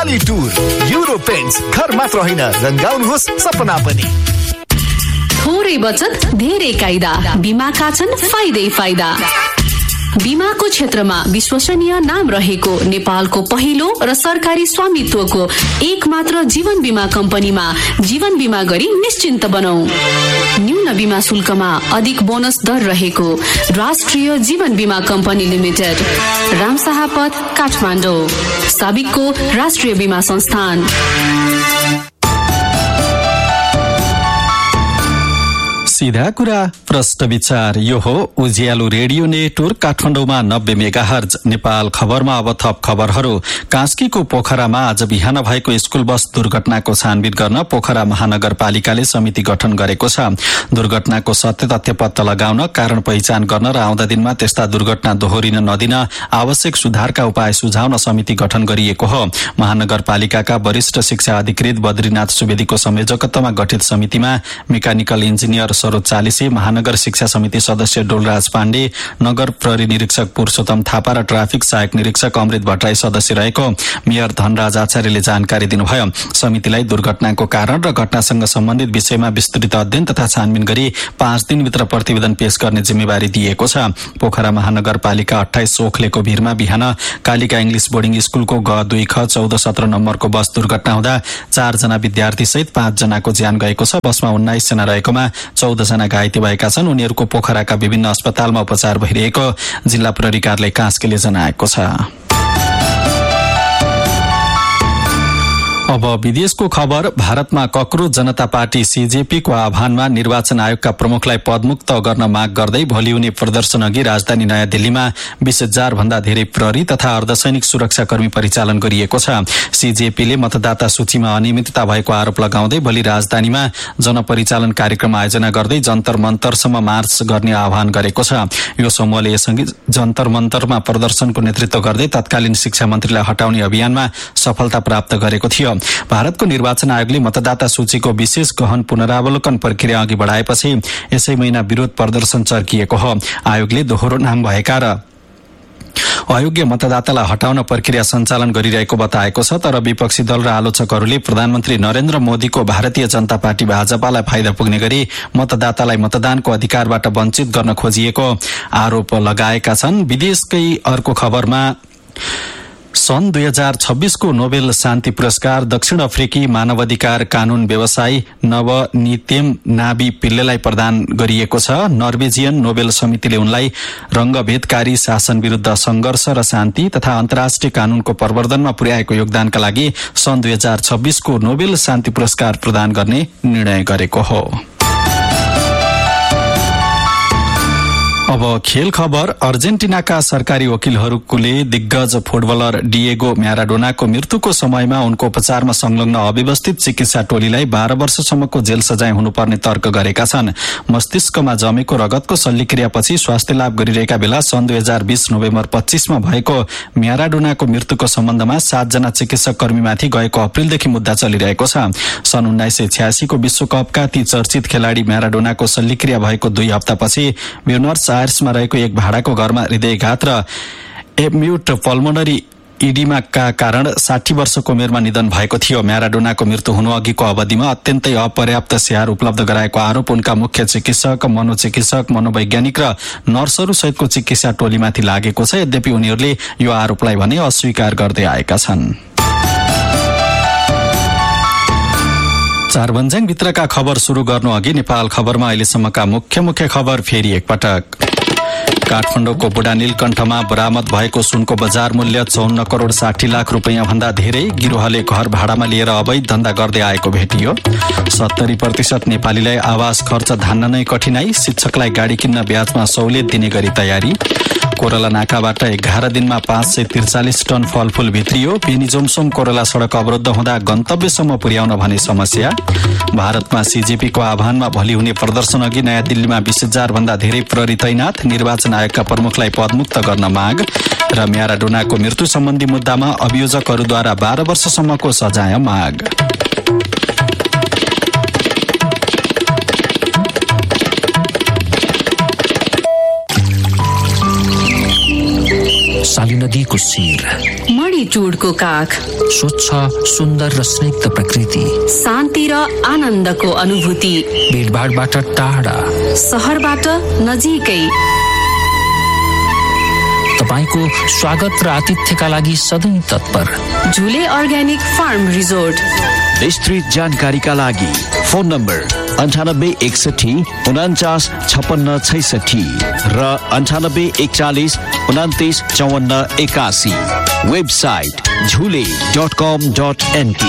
बाली tour. Euro paints, घर मात्र होइन रंगाउनुहोस् सपना पनि। थोरै बचत धेरै कायदा, बीमाका छन् फाइदै फाइदा। बीमाको क्षेत्रमा विश्वसनीय नाम रहेको नेपालको पहिलो र सरकारी स्वामित्वको एक मात्र जीवन बीमा कम्पनीमा जीवन बीमा गरी निश्चिन्त बनौ। न्यून बीमा शुल्कमा अधिक बोनस दर रहेको राष्ट्रिय जीवन बीमा कम्पनी लिमिटेड, रामशाहपथ, काठमाडौँ। साबिकको राष्ट्रिय बीमा संस्थान। सीधा कुरा प्रश्न विचार। यो हो उज्यालो रेडियो नेटवर्क काठमाडौँमा 90 मेगाहर्ज। नेपाल खबरमा अब थप खबरहरू। कास्कीको पोखरामा आज बिहान भएको स्कुल बस दुर्घटनाको छानबिन गर्न पोखरा महानगरपालिकाले समिति गठन गरेको छ। दुर्घटनाको सत्य तथ्य पत्ता लगाउन, कारण पहिचान गर्न र आउँदा दिनमा त्यस्ता दुर्घटना दोहोरिन नदिन आवश्यक सुधारका उपाय सुझाउन समिति गठन गरिएको हो। महानगरपालिकाका वरिष्ठ शिक्षा अधिकृत बद्रीनाथ सुवेदीको संयोजकत्वमा गठित समितिमा मेकानिकल इन्जिनियर सरोज चालिसे, महानगर शिक्षा समिति सदस्य डोलराज पाण्डे, नगर प्रहरी निरीक्षक पुरुषोत्तम थापा र ट्राफिक सहायक निरीक्षक अमृत भट्टराई सदस्य रहेको मेयर धनराज आचार्यले जानकारी दिनुभयो। समितिलाई दुर्घटनाको कारण र घटनासँग सम्बन्धित विषयमा विस्तृत अध्ययन तथा छानबिन गरी 5 दिनभित्र प्रतिवेदन पेश गर्ने जिम्मेवारी दिएको छ। पोखरा महानगरपालिका 28 सोखलेको भिरमा बिहान कालिका इंग्लिश बोर्डिङ स्कूलको ग2 ख 14-17 नम्बरको बस दुर्घटना हुँदा 4 जना विद्यार्थी सहित 5 जनाको ज्यान गएको छ। बसमा 19 जना रहेकोमा 14 जना घाइते भएका छन्। उनीहरूको पोखराका विभिन्न अस्पतालमा उपचार भइरहेको जिल्ला प्रहरी कार्यालय कास्कीले जनाएको छ। अब विदेशको खबर। भारतमा कक्रोच जनता पार्टी सीजेपीको आह्वानमा निर्वाचन आयोगका प्रमुखलाई पदमुक्त गर्न माग गर्दै भोलि हुने प्रदर्शन अघि राजधानी नयाँ दिल्लीमा 20,000 भन्दा धेरै प्रहरी तथा अर्धसैनिक सुरक्षाकर्मी परिचालन गरिएको छ। सीजेपीले मतदाता सूचीमा अनियमितता भएको आरोप लगाउँदै भोलि राजधानीमा जनपरिचालन कार्यक्रम आयोजना गर्दै जन्तर मन्तरसम्म मार्च गर्ने आह्वान गरेको छ। यो समूहले यसअघि जन्तर मन्तरमा प्रदर्शनको नेतृत्व गर्दै तत्कालीन शिक्षा मन्त्रीलाई हटाउने अभियानमा सफलता प्राप्त गरेको थियो। भारतको निर्वाचन आयोगले मतदाता सूचीको विशेष गहन पुनरावलोकन प्रक्रिया अघि बढाएपछि यसै महिना विरोध प्रदर्शन चर्किएको हो। आयोगले दोहोरो नाम भएका र अयोग्य मतदातालाई हटाउन प्रक्रिया सञ्चालन गरिरहेको बताएको छ। तर विपक्षी दल र आलोचकहरूले प्रधानमन्त्री नरेन्द्र मोदीको भारतीय जनता पार्टी भाजपालाई फाइदा पुग्ने गरी मतदातालाई मतदानको अधिकारबाट वञ्चित गर्न खोजिएको आरोप लगाएका छन्। विदेशकै अर्को खबरमा सन् 2026 को नोबेल शान्ति पुरस्कार दक्षिण अफ्रिकी मानवाधिकार कानून व्यवसायी नवनीतेम नाबी पिल्लेलाई प्रदान गरिएको छ। नर्वेजियन नोबेल समितिले उनलाई रंगभेदकारी शासन विरुद्ध संघर्ष र शान्ति तथा अन्तर्राष्ट्रिय कानूनको प्रवर्धनमा पुर्याएको योगदानका लागि सन् 2026 को नोबेल शान्ति पुरस्कार प्रदान गर्ने निर्णय गरेको हो। अब खेल खबर। अर्जेन्टिनाका सरकारी वकिलहरूले दिग्गज फुटबलर डिएगो म्याराडोनाको मृत्युको समयमा उनको उपचारमा संलग्न अव्यवस्थित चिकित्सा टोलीलाई 12 वर्षसम्मको जेल सजाय हुनुपर्ने तर्क गरेका छन्। मस्तिष्कमा जमेको रगतको शल्यक्रियापछि स्वास्थ्य लाभ गरिरहेका बेला सन् 2020 नोभेम्बर 25 मा भएको म्याराडोनाको मृत्युको सम्बन्धमा 7 जना चिकित्सक कर्मीमाथि गएको अप्रिलदेखि मुद्दा चलिरहेको छ। सन् 1986 को विश्वकपका ती चर्चित खेलाडी म्याराडोनाको शल्यक्रिया भएको 2 हप्तापछि ब्युनर्स आयर्समा रहेको एक भाडाको घरमा हृदयघात र एक्युट पल्मोनरी इडिमाका कारण 60 वर्षको उमेरमा निधन भएको थियो। म्याराडोनाको मृत्यु हुनु अघिको अवधिमा अत्यन्तै अपर्याप्त स्याहार उपलब्ध गराएको आरोप उनका मुख्य चिकित्सक, मनोचिकित्सक, मनोवैज्ञानिक र नर्सहरू सहितको चिकित्सा टोलीमाथि लागेको छ। यद्यपि उनीहरूले यो आरोपलाई भने अस्वीकार गर्दै आएका छन्। चारबन्जाङ भित्रका खबर सुरु गर्नु अघि नेपाल खबरमा अहिलेसम्मका मुख्य खबर फेरि एकपटक। काठमाडौँको बुढा नीलकण्ठमा बरामद भएको सुनको बजार मूल्य 54 करोड 60 लाख रुपैयाँ भन्दा धेरै। गिरोहले घर भाडामा लिएर अवैध धन्दा गर्दै आएको भेटियो। 70% नेपालीलाई आवास खर्च धान्न नै कठिनाई। शिक्षकलाई गाडी किन्न ब्याजमा सहुलियत दिने गरी तयारी। कोरला नाकाबाट 11 दिनमा 543 टन फलफूल भित्रियो। बेनीजोमसोम कोरला सड़क अवरुद्ध हुँदा गन्तव्यसम्म पुर्याउन भने समस्या। भारतमा सीजेपीको आह्वानमा भोलि हुने प्रदर्शन अघि नयाँ दिल्लीमा 20,000 भन्दा धेरै प्रहरी तैनात। निर्वाचन आयोगका प्रमुखलाई पदमुक्त गर्न माग र म्याराडोनाको मृत्यु सम्बन्धी मुद्दामा अभियोजकहरूद्वारा 12 वर्षसम्मको सजाय माग। साली नदीको शिर पहाडी चुडको काख, स्वच्छ सुन्दर र स्निग्ध प्रकृति, शान्ति र आनन्दको अनुभूति, भिडभाडबाट टाढा, सहरबाट नजिकै, तपाईको स्वागत र आतिथ्यका लागि सधैँ तत्पर। झुले अर्ग्यानिक फार्म रिजोर्ट। विस्तृत जानकारीका लागि फोन नम्बर 9861 49 56 66 र 9841 29 54 81। वेबसाइट झुले.com.nt।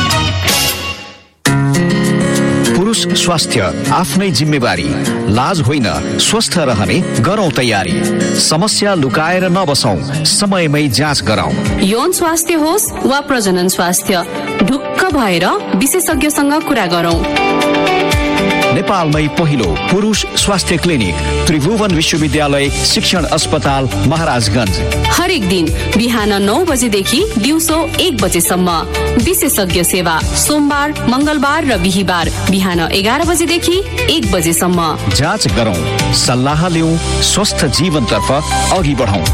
पुरुष स्वास्थ्य आफ्नै जिम्मेवारी, लाज होइन, स्वस्थ रहने गरौं तयारी। समस्या लुकाएर नबसौं, समयमै जाँच गरौं। यौन स्वास्थ्य होस् वा प्रजनन स्वास्थ्य, ढुक्क भएर विशेषज्ञसँग कुरा गरौं। नेपालमै पहिलो पुरुष स्वास्थ्य क्लिनिक, त्रिभुवन विश्वविद्यालय शिक्षण अस्पताल महाराजगंज। हरेक दिन बिहान 9 बजेदेखि दिउँसो 1 बजेसम्म। विशेषज्ञ सेवा सोमबार, मंगलबार र बिहीबार बिहान 11 बजेदेखि 1 बजेसम्म। जाँच गरौं, सल्लाह लिउँ, स्वस्थ जीवनतर्फ अघि बढौं।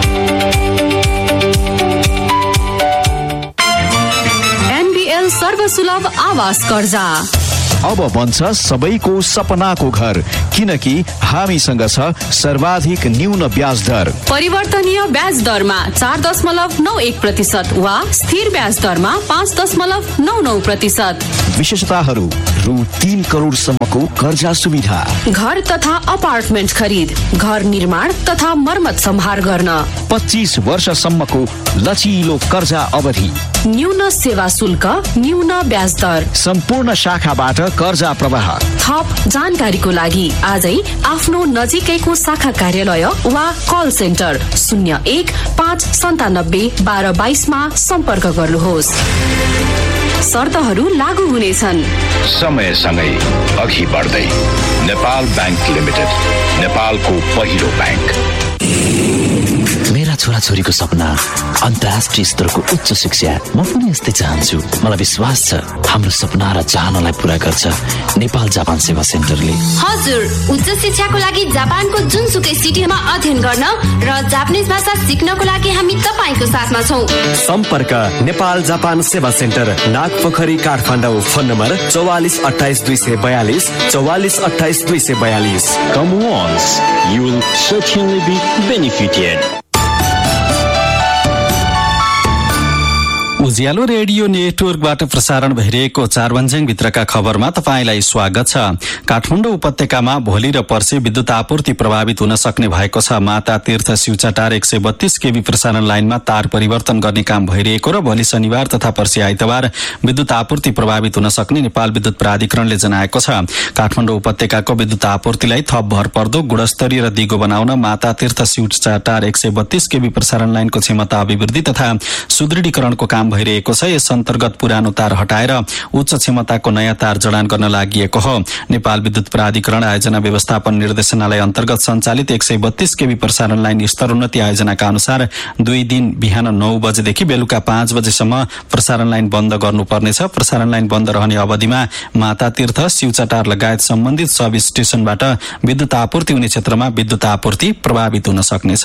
NBL सर्वसुलभ आवास कर्जा अब बन्छ सबैको सपनाको घर, किनकि हामीसँग छ सर्वाधिक न्यून ब्याज दर। परिवर्तनीय ब्याज दरमा 4.91% वा स्थिर ब्याज दरमा 5.99%। विशेषताहरू: रु 3 करोडसम्मको कर्जा सुविधा, घर तथा अपार्टमेन्ट खरिद, घर निर्माण तथा मर्मत सम्हार गर्न, 25 वर्षसम्मको लचिलो कर्जा अवधि, न्यून सेवा शुल्क, न्यून ब्याज दर, सम्पूर्ण शाखाबाट कर्जा प्रवाह। थप जानकारीको लागि आजै आफ्नो नजिकैको शाखा कार्यालय वा कल सेन्टर 01 597 1222 मा सम्पर्क गर्नुहोस्। शर्तहरू लागू हुनेछन्। समयसँगै अघि बढ्दै नेपाल बैंक लिमिटेड, नेपालको पहिलो बैंक। मेरा छोराछोरीको सपना अन्तर्राष्ट्रिय स्तरको उच्च शिक्षा। म पनि यस्तै चाहन्छु। मलाई विश्वास छ हाम्रो सपना र चाहनालाई पूरा गर्छ नेपाल जापान सेवा सेन्टरले। हजुर, उच्च शिक्षाको लागि जापानको जुनसुकै सिटीमा अध्ययन गर्न र जापानिज भाषा सिक्नको लागि हामी तपाईको साथमा छौं। सम्पर्क नेपाल जापान सेवा centre, Nagpokhari, Kathmandu. Phone number 44 28 242 44 28 242। Come once, you will certainly be benefited. Ujyaalo radio नेटवर्कबाट प्रसारण भइरहेको चारवञ्ज्याङ भित्रका खबरमा तपाईंलाई स्वागत छ। काठमाडौँ उपत्यकामा भोलि र पर्सि विद्युत आपूर्ति प्रभावित हुन सक्ने भएको छ। माता तीर्थ शिवचाटार 132 केबी प्रसारण लाइनमा तार परिवर्तन गर्ने काम भइरहेको र भोलि शनिबार तथा पर्सि आइतबार विद्युत आपूर्ति प्रभावित हुन सक्ने नेपाल विद्युत प्राधिकरणले जनाएको छ। काठमाडौँ उपत्यकाको विद्युत आपूर्तिलाई थप भरपर्दो, गुणस्तरीय र दिगो बनाउन माता तीर्थ शिवचाटार 132 केबी प्रसारण लाइनको क्षमता अभिवृद्धि तथा सुदृढीकरणको काम भइरहेको छ। यस अन्तर्गत पुरानो तार हटाएर उच्च क्षमताको नयाँ तार जडान गर्न लागि हो। नेपाल विद्युत प्राधिकरण आयोजना व्यवस्थापन निर्देशनालय अन्तर्गत सञ्चालित 132 केबी प्रसारण लाइन स्तरोन्नति आयोजनाका अनुसार 2 दिन बिहान 9 बजेदेखि बेलुका 5 बजेसम्म प्रसारण लाइन बन्द गर्नुपर्नेछ। प्रसारण लाइन बन्द रहने अवधिमा माता तीर्थ शिवचाटार लगायत सम्बन्धित सब स्टेशनबाट विद्युत आपूर्ति हुने क्षेत्रमा विद्युत आपूर्ति प्रभावित हुन सक्नेछ।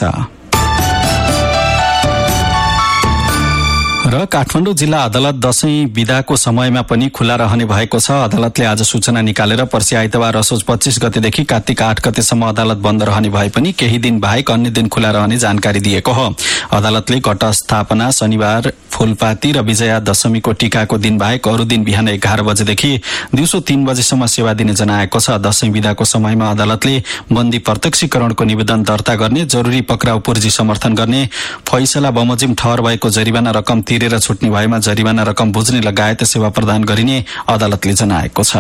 र काठमाडौँ जिल्ला अदालत दशैं बिदाको समयमा पनि खुला रहने भएको छ। अदालतले आज सूचना निकालेर पर्सि आइतबार असोज 25 गतेदेखि कार्तिक 8 गतेसम्म अदालत बन्द रहने भए पनि केही दिन बाहेक अन्य दिन खुला रहने जानकारी दिएको हो। अदालतले घट स्थापना, शनिबार फूलपाती र विजया दशमीको टीकाको दिन बाहेक अरू दिन बिहान 11 बजेदेखि दिउँसो 3 बजेसम्म सेवा दिने जनाएको छ। दशैं बिदाको समयमा अदालतले बन्दी प्रत्यक्षीकरणको निवेदन दर्ता गर्ने, जरुरी पक्राउ पूर्जी समर्थन गर्ने, फैसला बमोजिम ठहर भएको जरिवाना रकम तिरेर छुट्ने भएमा जरिवाना रकम बुझ्ने लगायत सेवा प्रदान गरिने अदालतले जनाएको छ।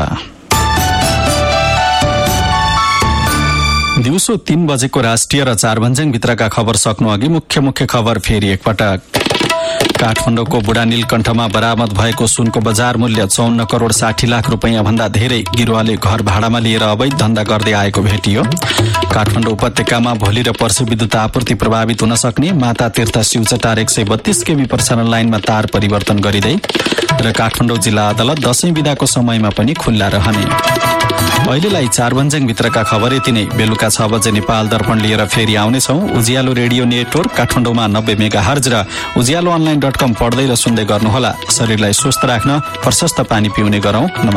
दिउँसो 3 बजेको राष्ट्रिय र चारभन्ज्याङ भित्रका खबर सक्नु अघि मुख्य खबर फेरि एकपटक। काठमाडौँको बुढा नीलकण्ठमा बरामद भएको सुनको बजार मूल्य 54 करोड 60 लाख रुपैयाँ भन्दा धेरै। गिरुवाले घर भाडामा लिएर अवैध धन्दा गर्दै आएको भेटियो। काठमाडौँ उपत्यकामा भोलि र पर्सि विद्युत आपूर्ति प्रभावित हुन सक्ने। माता तीर्थ शिवचाटार 132 केबी प्रसारण लाइनमा तार परिवर्तन गरिँदै। र काठमाडौँ जिल्ला अदालत दशैं बिदाको समयमा पनि खुल्ला रहने। अहिलेलाई 4 बन्ज्याङ भित्रका खबर यति नै। बेलुका 6 बजे नेपाल दर्पण लिएर फेरि आउनेछौँ। उज्यालो रेडियो नेटवर्क काठमाडौँमा 90 मेगाहर्ज र ujialoonline.com पढ्दै र सुन्दै गर्नुहोला। शरीरलाई स्वस्थ राख्न प्रशस्त पानी पिउने गरौँ।